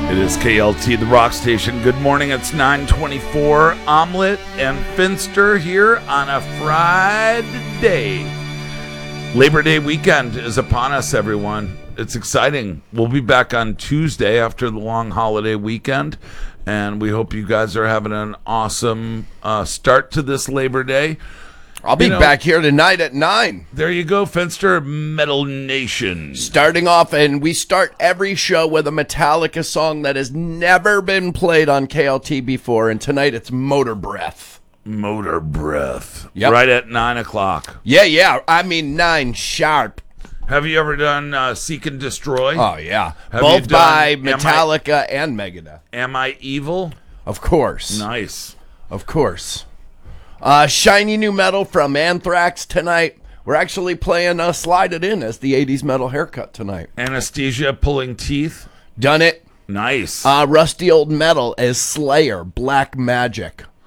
It is KLT, the rock station. Good morning, it's 9:24. Omelet and Finster here on a Friday. Labor Day weekend is upon us, everyone. It's exciting. We'll be back on Tuesday after the long holiday weekend, and we hope you guys are having an awesome start to this Labor Day. I'll be back here tonight at 9. There you go, Finster, Metal Nation. Starting off, and we start every show with a Metallica song that has never been played on KLT before, and tonight it's Motor Breath. Motor Breath. Yep. Right at 9 o'clock. Yeah. I mean 9 sharp. Have you ever done Seek and Destroy? Oh, yeah. Have you Both by done Metallica and Megadeth. Am I Evil? Of course. Nice. Of course. Shiny New Metal from Anthrax tonight. We're actually playing Slide It In as the 80s metal haircut tonight. Anesthesia, Pulling Teeth. Done it. Nice. Rusty Old Metal as Slayer, Black Magic.